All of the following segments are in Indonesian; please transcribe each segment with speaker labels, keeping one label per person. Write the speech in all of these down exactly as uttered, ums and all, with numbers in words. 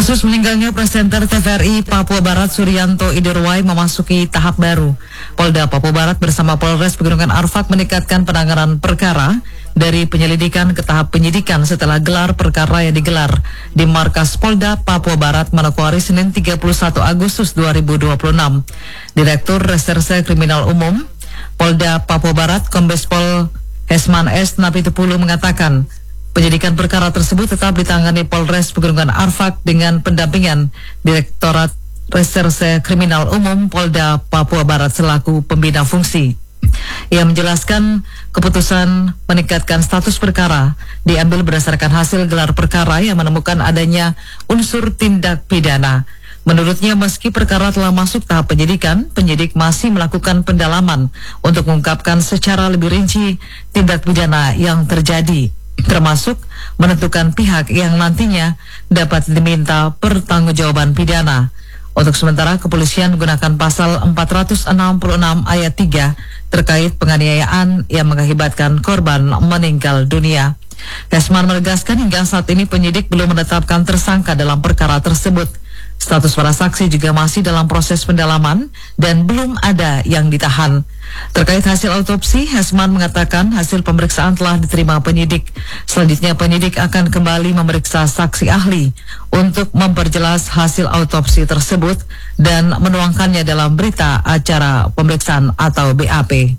Speaker 1: Kasus meninggalnya presenter T V R I Papua Barat Suryanto Iderwai memasuki tahap baru. Polda Papua Barat bersama Polres Pegunungan Arfak meningkatkan penanganan perkara dari penyelidikan ke tahap penyidikan setelah gelar perkara yang digelar di markas Polda Papua Barat Manokwari Senin tiga puluh satu Agustus dua ribu dua puluh enam. Direktur Reserse Kriminal Umum Polda Papua Barat Kombes Pol Hesman S. Napitupulu mengatakan penyidikan perkara tersebut tetap ditangani Polres Pegunungan Arfak dengan pendampingan Direktorat Reserse Kriminal Umum Polda Papua Barat selaku pembina fungsi. Ia menjelaskan keputusan meningkatkan status perkara diambil berdasarkan hasil gelar perkara yang menemukan adanya unsur tindak pidana. Menurutnya meski perkara telah masuk tahap penyidikan, penyidik masih melakukan pendalaman untuk mengungkapkan secara lebih rinci tindak pidana yang terjadi, termasuk menentukan pihak yang nantinya dapat diminta pertanggungjawaban pidana. Untuk sementara, kepolisian menggunakan pasal empat ratus enam puluh enam ayat tiga terkait penganiayaan yang mengakibatkan korban meninggal dunia. Hesman menegaskan hingga saat ini penyidik belum menetapkan tersangka dalam perkara tersebut. Status para saksi juga masih dalam proses pendalaman dan belum ada yang ditahan. Terkait hasil autopsi, Hesman mengatakan hasil pemeriksaan telah diterima penyidik. Selanjutnya penyidik akan kembali memeriksa saksi ahli untuk memperjelas hasil autopsi tersebut dan menuangkannya dalam berita acara pemeriksaan atau B A P.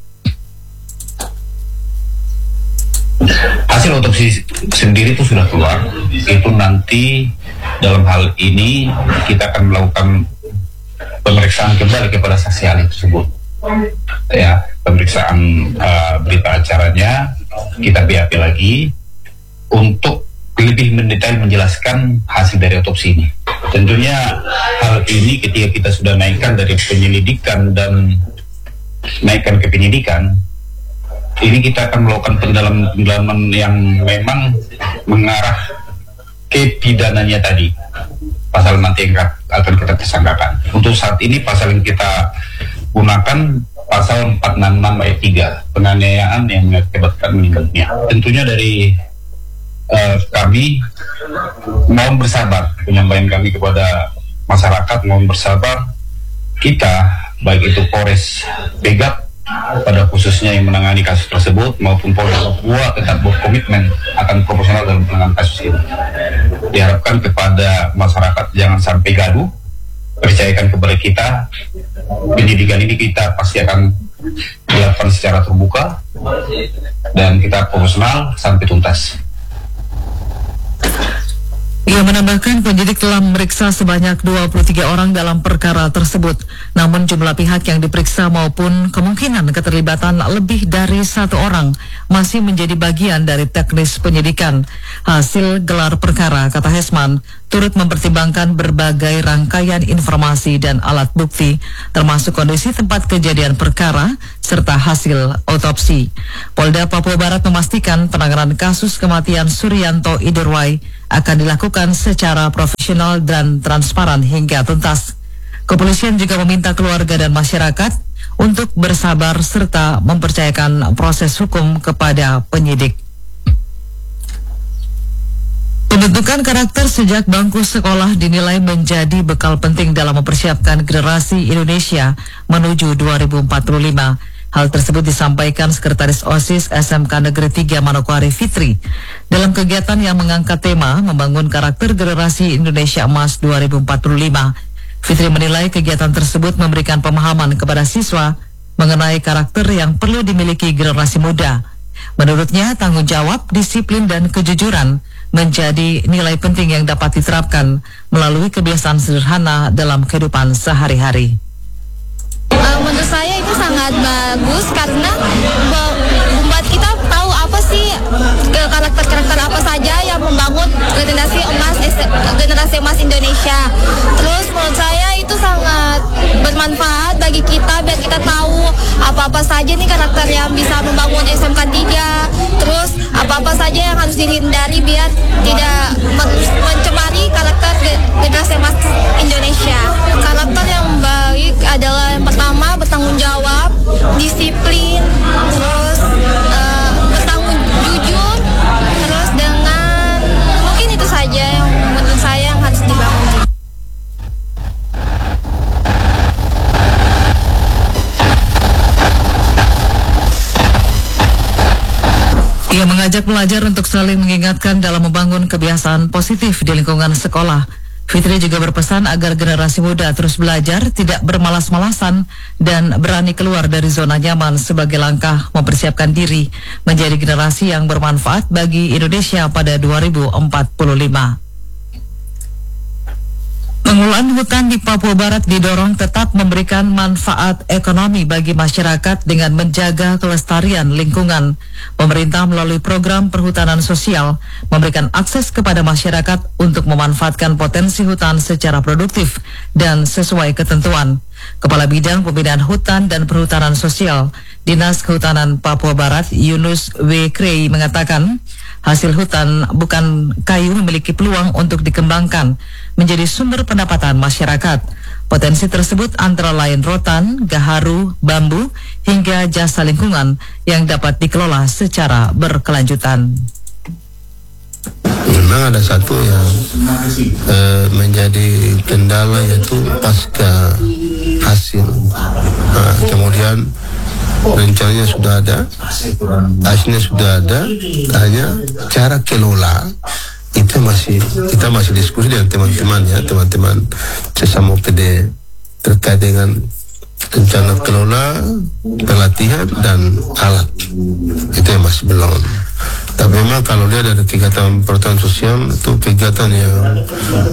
Speaker 2: Hasil otopsi sendiri itu sudah keluar. Itu nanti dalam hal ini kita akan melakukan pemeriksaan kembali kepada saksi ahli tersebut. Ya, pemeriksaan uh, berita acaranya kita B A P lagi untuk lebih mendetail menjelaskan hasil dari otopsi ini. Tentunya hal ini ketika kita sudah naikkan dari penyelidikan dan naikkan ke penyidikan, ini kita akan melakukan pendalaman-pendalaman yang memang mengarah ke pidananya tadi, pasal nanti yang akan kita tersangkakan. Untuk saat ini pasal yang kita gunakan pasal empat ratus enam puluh enam ayat tiga, penganiayaan yang mengakibatkan meninggal dunia. Tentunya dari uh, kami mohon bersabar, penyampaian kami kepada masyarakat mohon bersabar. Kita baik itu Polres Pegap pada khususnya yang menangani kasus tersebut maupun Polda Papua tetap berkomitmen akan profesional dalam penanganan kasus ini. Diharapkan kepada masyarakat jangan sampai gaduh, percayakan kepada kita, penyidikan ini kita pasti akan dilakukan secara terbuka dan kita profesional sampai tuntas.
Speaker 1: Ia menambahkan penyidik telah memeriksa sebanyak dua puluh tiga orang dalam perkara tersebut. Namun jumlah pihak yang diperiksa maupun kemungkinan keterlibatan lebih dari satu orang masih menjadi bagian dari teknis penyidikan. Hasil gelar perkara, kata Hesman, turut mempertimbangkan berbagai rangkaian informasi dan alat bukti, termasuk kondisi tempat kejadian perkara serta hasil otopsi. Polda Papua Barat memastikan penanganan kasus kematian Suryanto Iderwai akan dilakukan secara profesional dan transparan hingga tuntas. Kepolisian juga meminta keluarga dan masyarakat untuk bersabar serta mempercayakan proses hukum kepada penyidik. Pembentukan karakter sejak bangku sekolah dinilai menjadi bekal penting dalam mempersiapkan generasi Indonesia menuju dua ribu empat puluh lima. Hal tersebut disampaikan Sekretaris OSIS S M K Negeri tiga Manokwari Fitri dalam kegiatan yang mengangkat tema membangun karakter generasi Indonesia Emas dua ribu empat puluh lima. Fitri menilai kegiatan tersebut memberikan pemahaman kepada siswa mengenai karakter yang perlu dimiliki generasi muda. Menurutnya, tanggung jawab, disiplin, dan kejujuran menjadi nilai penting yang dapat diterapkan melalui kebiasaan sederhana dalam kehidupan sehari-hari.
Speaker 3: Uh, menurut saya itu sangat bagus karena membuat kita tahu apa sih karakter-karakter apa saja yang membangun generasi emas generasi emas Indonesia. Terus menurut saya itu sangat bermanfaat bagi kita biar kita tahu apa-apa saja nih karakter yang bisa membangun S M K tiga. Terus apa-apa saja yang harus dihindari biar tidak mencemari karakter generasi emas Indonesia. Karakter yang baik adalah yang pertama bertanggung jawab, disiplin, terus uh, bertanggung jujur, terus dengan mungkin itu saja yang menurut saya yang harus dibangun.
Speaker 1: Ia mengajak pelajar untuk saling mengingatkan dalam membangun kebiasaan positif di lingkungan sekolah. Fitri juga berpesan agar generasi muda terus belajar, tidak bermalas-malasan, dan berani keluar dari zona nyaman sebagai langkah mempersiapkan diri menjadi generasi yang bermanfaat bagi Indonesia pada dua ribu empat puluh lima. Pengelolaan hutan di Papua Barat didorong tetap memberikan manfaat ekonomi bagi masyarakat dengan menjaga kelestarian lingkungan. Pemerintah melalui program perhutanan sosial memberikan akses kepada masyarakat untuk memanfaatkan potensi hutan secara produktif dan sesuai ketentuan. Kepala Bidang Pembinaan Hutan dan Perhutanan Sosial Dinas Kehutanan Papua Barat, Yunus W. Krei, mengatakan hasil hutan bukan kayu memiliki peluang untuk dikembangkan menjadi sumber pendapatan masyarakat. Potensi tersebut antara lain rotan, gaharu, bambu, hingga jasa lingkungan yang dapat dikelola secara berkelanjutan.
Speaker 4: Memang ada satu yang uh, menjadi kendala, yaitu pasca hasil. Nah, kemudian rencananya sudah ada, hasilnya sudah ada, hanya cara kelola itu masih, kita masih diskusi dengan teman-teman ya, teman-teman sesama P D terkait dengan rencana kelola, pelatihan, dan alat. Itu yang masih belum. Tapi memang kalau dia ada kegiatan perhutanan sosial, itu kegiatan yang